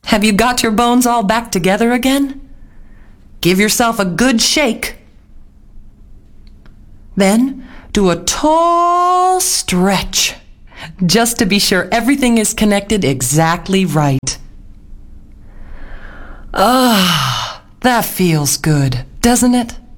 Have you got your bones all back together again? Give yourself a good shake. Then do a tall stretch, just to be sure everything is connected exactly right. Ah, that feels good, doesn't it?